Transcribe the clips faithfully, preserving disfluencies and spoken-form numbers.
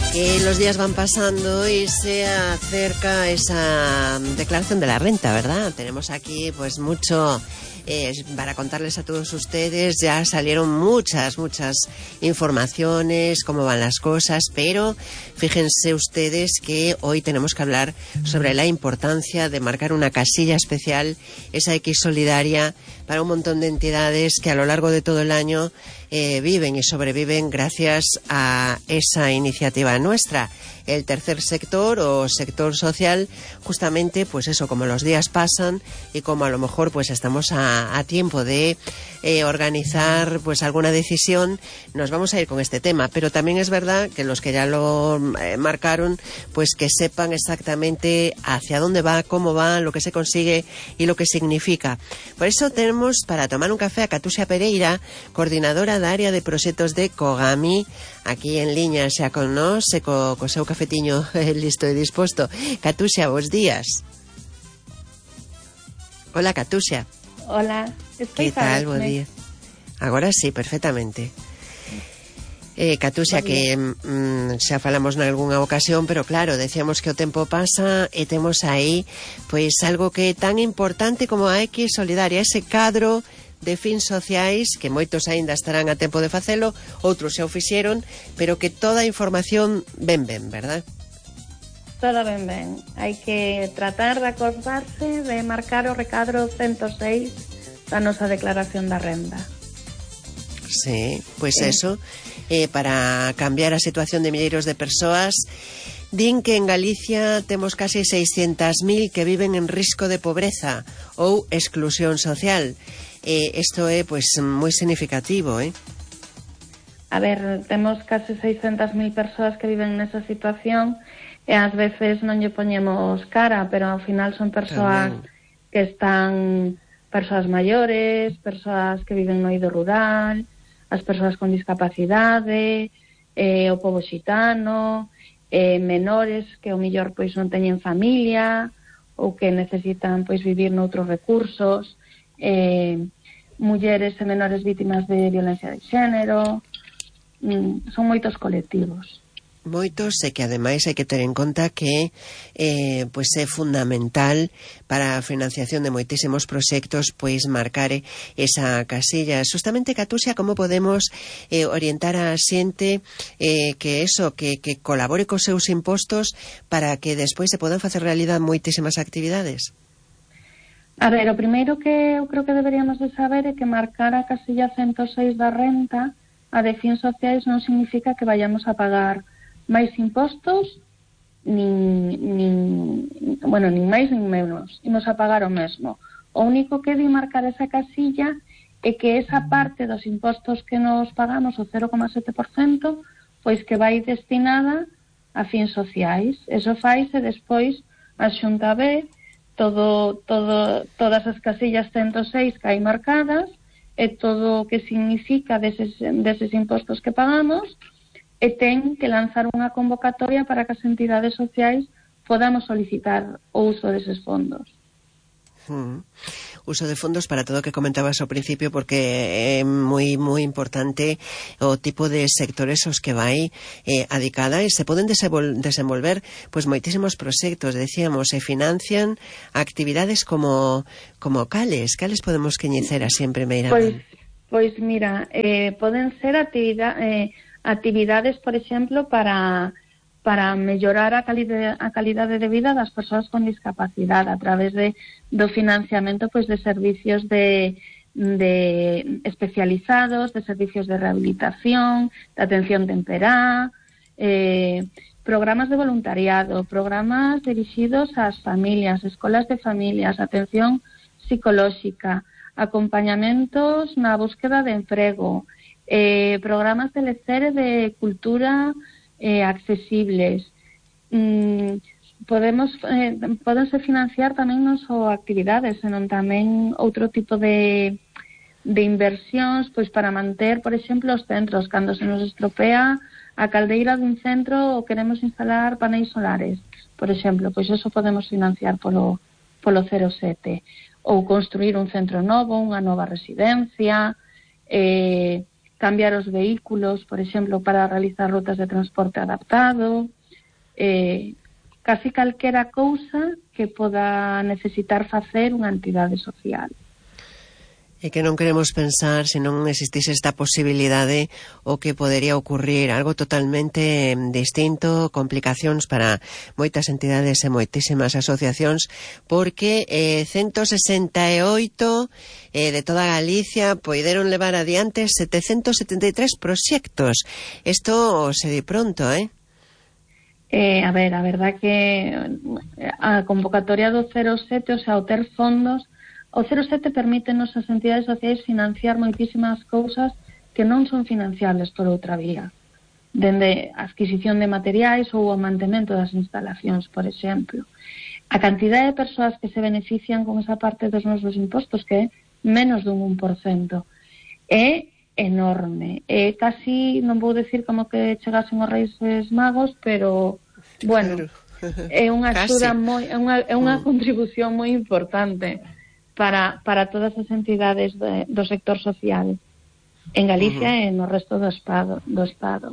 Que los días van pasando y se acerca esa declaración de la renta, ¿verdad? Tenemos aquí pues mucho eh, para contarles a todos ustedes. Ya salieron muchas, muchas informaciones, cómo van las cosas, pero fíjense ustedes que hoy tenemos que hablar sobre la importancia de marcar una casilla especial, esa X solidaria, para un montón de entidades que a lo largo de todo el año eh, viven y sobreviven gracias a esa iniciativa nuestra. El tercer sector o sector social, justamente, pues eso, como los días pasan y como a lo mejor pues estamos a, a tiempo de eh, organizar pues alguna decisión, nos vamos a ir con este tema. Pero también es verdad que los que ya lo eh, marcaron, pues que sepan exactamente hacia dónde va, cómo va, lo que se consigue y lo que significa. Por eso tenemos para tomar un café a Catusia Pereira, coordinadora de área de proxectos de Cogami, aquí en liña xa con nós, e co, co seu cafetiño listo e disposto. Catusia, bons días. Hola, Catusia. Hola, que tal, bo día. Agora sí, perfectamente. Eh, Catusia, que mm, xa falamos nalgúnha ocasión, pero claro, decíamos que o tempo pasa e temos aí pois algo que é tan importante como a X solidaria, ese cadro de fins sociais que moitos aínda estarán a tempo de facelo, outros xa o fixeron, pero que toda a información ben ben, verdad? Toda ben ben. Hai que tratar de acordarse de marcar o recadro ciento seis da nosa declaración da renda. Sí, pois sí. eso, eh, para cambiar a situación de milleiros de persoas. Din que en Galicia temos casi seiscentas mil que viven en risco de pobreza ou exclusión social. Eh, isto é, pois, moi significativo, eh? A ver, temos case seiscentas mil persoas que viven nesa situación e ás veces non lle poñemos cara, pero ao final son persoas Tamén. que están, persoas maiores, persoas que viven no eido rural, as persoas con discapacidade, eh, o pobo xitano, eh, menores que ao millor pois non teñen familia ou que necesitan pois vivir noutros recursos, eh, mulleres e menores vítimas de violencia de xénero. Mm, son moitos colectivos. Moitos, e que ademais hai que ter en conta que eh, pois é fundamental para a financiación de moitísimos proxectos pois marcar esa casilla. Justamente, Catusia, como podemos eh, orientar a xente eh, que eso, que, que colabore cos seus impostos para que despois se podan facer realidade moitísimas actividades? A ver, o primeiro que eu creo que deberíamos de saber é que marcar a casilla ciento seis da renta a de fins sociais non significa que vayamos a pagar máis impostos, nin, nin, bueno, nin máis nin menos. Imos a pagar o mesmo. O único que di marcar esa casilla é que esa parte dos impostos que nos pagamos, o cero coma sete por cento, pois que vai destinada a fins sociais. Eso faise despois a Xunta B, todo, todo, todas as casillas ciento seis que hai marcadas e todo o que significa deses, deses impostos que pagamos, e ten que lanzar unha convocatoria para que as entidades sociais podamos solicitar o uso deses fondos. Mm. Uso de fondos para todo o que comentabas ao principio, porque é moi moi importante o tipo de sectores aos que vai eh, adicada, e se poden desenvol- desenvolver pois moitísimos proxectos, decíamos, e financian actividades como como cales, cales podemos coñecer así en primeira Pois, pois mira, eh, poden ser actividade, eh, actividades, por exemplo, para para mellorar a calidade, a calidade de vida das persoas con discapacidade a través de, do financiamento pois, de servicios de, de especializados, de servicios de rehabilitación, de atención temperá, eh, programas de voluntariado, programas dirixidos ás familias, escolas de familias, atención psicolóxica, acompañamentos na búsqueda de emprego, eh, programas de lecer e de cultura eh, accesibles. Mm, podemos eh, podense financiar tamén non só actividades, senón tamén outro tipo de, de inversións pois para manter, por exemplo, os centros. Cando se nos estropea a caldeira dun centro ou queremos instalar paneis solares, por exemplo, pois eso podemos financiar polo, polo cero sete. Ou construir un centro novo, unha nova residencia, eh, cambiar os vehículos, por exemplo, para realizar rutas de transporte adaptado, eh, casi calquera cousa que poda necesitar facer unha entidade social. E que non queremos pensar se non existise esta posibilidade o que podería ocurrir, algo totalmente distinto, complicacións para moitas entidades e moitísimas asociacións, porque eh, ciento sesenta e oito eh, de toda Galicia poideron levar adiante setecentos setenta e tres proxectos. Isto se di pronto, eh? Eh, a ver, a verdad que a convocatoria do cero sete, o sea, o ter fondos, o cero sete permítenos as entidades sociais financiar moitísimas cousas que non son financiables por outra vía, dende a adquisición de materiais ou o mantemento das instalacións, por exemplo. A cantidade de persoas que se benefician con esa parte dos nosos impostos, que é menos dun un por cento, é enorme. É casi, non vou decir como que chegasen os Reis Magos, pero, bueno, é unha axuda moi, é unha, é unha contribución moi importante para, para todas as entidades de, do sector social en Galicia uh-huh. e no resto do Estado. Do estado.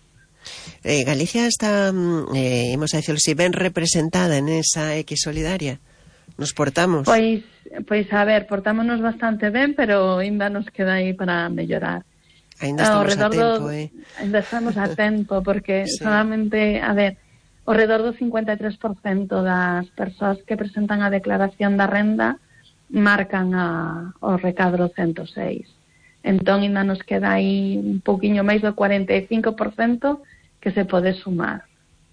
Eh, Galicia está, eh, imos a decirlo así, ben representada en esa X solidaria. Nos portamos? Pois, pois a ver, portámonos bastante ben, pero ainda nos queda aí para mellorar. Ainda estamos a tempo, do, eh? Ainda estamos a tempo, porque sí. solamente, a ver, ao redor do cincuenta e tres por cento das persoas que presentan a declaración da renda marcan a, o recadro ciento seis. Entón, ainda nos queda aí un pouquiño máis do cuarenta e cinco por cento que se pode sumar.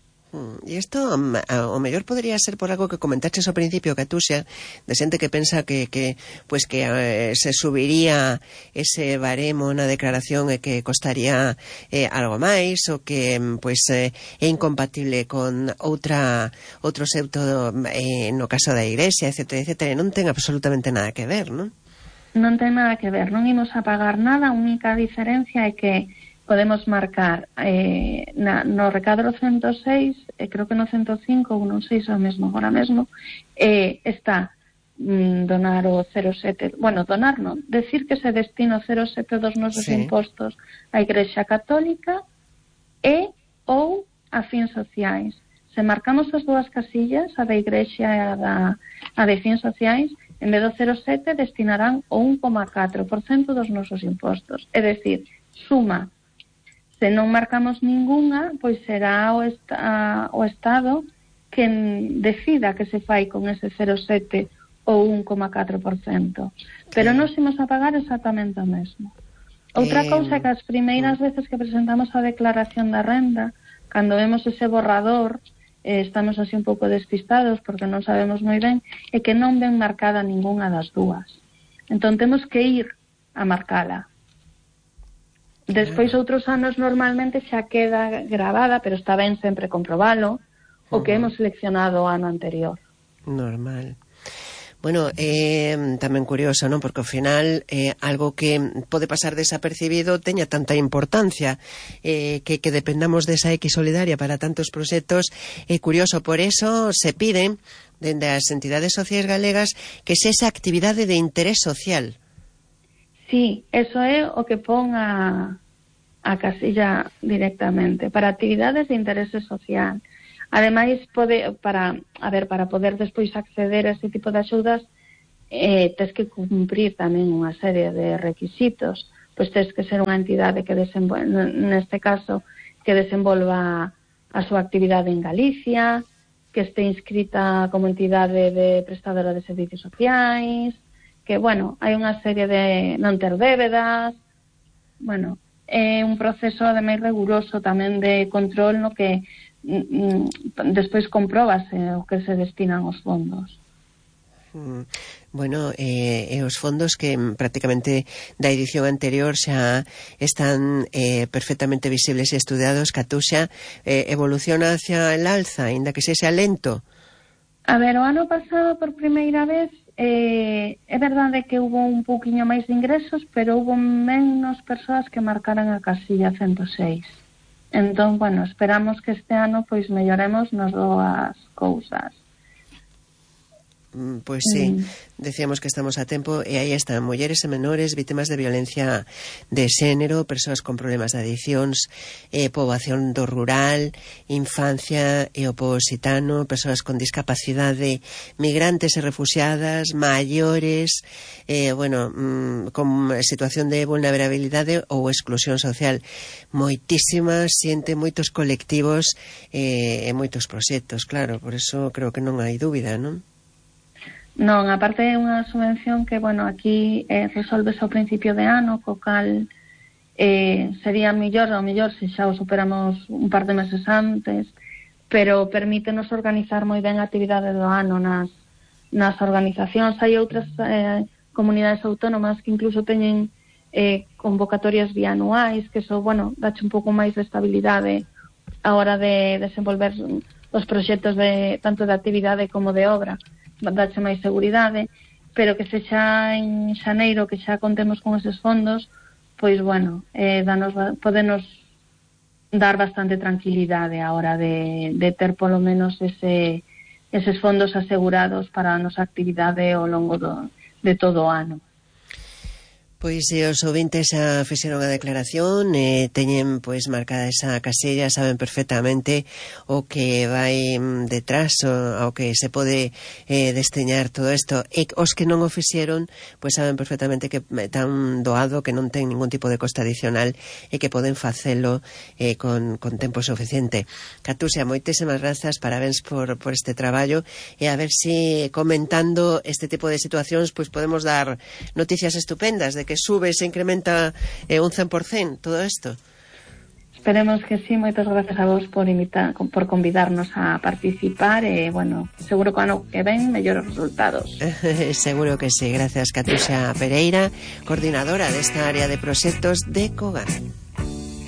E isto, o mellor podría ser por algo que comentaches ao principio, Catuxa, de xente que pensa que, que, pues que eh, se subiría ese baremo na declaración e que costaría eh, algo máis, ou que pues, eh, é incompatible con outra outro sector eh, no caso da Igrexa, etcétera, etcétera, non ten absolutamente nada que ver, non? Non ten nada que ver, non imos a pagar nada, a única diferencia é que podemos marcar eh, na, no recadro ciento seis, e eh, creo que no ciento cinco ou non sei se o mesmo agora mesmo, eh, está mm, donar o cero sete, bueno, donar non, decir que se destina o cero sete dos nosos sí. impostos á Igrexa Católica e ou a fins sociais. Se marcamos as dúas casillas, a da Igrexa e a da a de fins sociais, en vez do cero sete destinarán o un coma catro por cento dos nosos impostos. É dicir, suma. Se non marcamos ningunha, pois será o, esta, o Estado que decida que se fai con ese cero coma sete ou un coma catro por cento. Pero nos imos a pagar exactamente o mesmo. Outra eh... cousa que as primeiras veces que presentamos a declaración da renda, cando vemos ese borrador, eh, estamos así un pouco despistados porque non sabemos moi ben, é que non ven marcada ningunha das dúas. Entón temos que ir a marcala. Despois outros anos normalmente xa queda gravada, pero está ben sempre comprobalo, o que hemos seleccionado o ano anterior. Normal. Bueno, eh, tamén curioso, non? Porque ao final eh, algo que pode pasar desapercibido teña tanta importancia, eh, que, que dependamos desa X solidaria para tantos proxectos, é eh, curioso. Por eso se pide dende as entidades sociais galegas que se esa actividade de interés social. Sí, eso é o que pon a, a casilla directamente, para actividades de interese social. Ademais, pode, para, a ver, para poder despois acceder a ese tipo de axudas, eh, tes que cumprir tamén unha serie de requisitos. Pois tes que ser unha entidade que desenvolva, neste caso, que desenvolva a súa actividade en Galicia, que este inscrita como entidade de prestadora de servicios sociais, que, bueno, hai unha serie de non ter débedas, bueno, é un proceso ademais riguroso tamén de control no que mm, despois compróbase o que se destinan os fondos. Mm, bueno, eh, e os fondos que prácticamente da edición anterior xa están eh, perfectamente visibles e estudiados, Catuxa, eh, evoluciona hacia el alza, ainda que sexa lento? A ver, o ano pasado por primeira vez Eh, é verdade que hubo un pouquiño máis de ingresos, pero hubo menos persoas que marcaran a casilla ciento seis. Entón, bueno, esperamos que este ano pois melloremos nas dúas cousas. Pois sí, Mm. decíamos que estamos a tempo e aí están mulleres e menores vítimas de violencia de xénero, persoas con problemas de adiccións, eh, poboación do rural, infancia e o pobo occitano, persoas con discapacidade, migrantes e refuxiadas, maiores, eh, bueno, mm, con situación de vulnerabilidade ou exclusión social. Moitísima xente, moitos colectivos eh, e moitos proxectos, claro, por eso creo que non hai dúbida, non? Non, aparte é unha subvención que, bueno, aquí eh, resolves ao principio de ano, co cal eh, sería millor, ao millor, se xa o superamos un par de meses antes, pero permítenos organizar moi ben a actividade do ano nas, nas organizacións. Hai outras eh, comunidades autónomas que incluso teñen eh, convocatorias bianuais, que so, bueno, dache un pouco máis de estabilidade a hora de desenvolver os proxectos de, tanto de actividade como de obra, dache máis seguridade, pero que se xa en xaneiro que xa contemos con eses fondos, pois bueno, eh, danos, podenos dar bastante tranquilidade a hora de, de ter polo menos ese, eses fondos asegurados para a nosa actividade ao longo do, de todo o ano. Pois e os ouvintes xa fixeron a declaración e teñen pois marcada esa casella, saben perfectamente o que vai detrás, o, ao que se pode eh, desteñar todo isto, e os que non o fixeron pois saben perfectamente que tan doado, que non ten ningún tipo de costa adicional e que poden facelo eh, con, con tempo suficiente. Catusia, moitísimas grazas, parabéns por, por este traballo, e a ver se comentando este tipo de situacións pois podemos dar noticias estupendas de que sube, se incrementa eh, un cen por cento todo isto. Esperemos que sí, moitas gracias a vos por invitar, por convidarnos a participar e, bueno, seguro que ano que ven mellores resultados. Seguro que sí, gracias Catusia Pereira, coordinadora desta área de proxectos de COGAN.